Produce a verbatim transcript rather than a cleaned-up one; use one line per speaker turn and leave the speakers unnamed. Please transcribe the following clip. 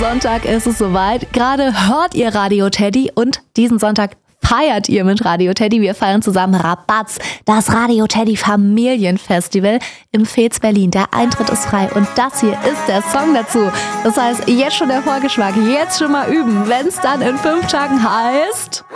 Sonntag ist es soweit. Gerade hört ihr Radio Teddy und diesen Sonntag feiert ihr mit Radio Teddy. Wir feiern zusammen Rabatz, das Radio Teddy Familienfestival im Fez Berlin. Der Eintritt ist frei und das hier ist der Song dazu. Das heißt, jetzt schon der Vorgeschmack, jetzt schon mal üben, wenn es dann in fünf Tagen heißt...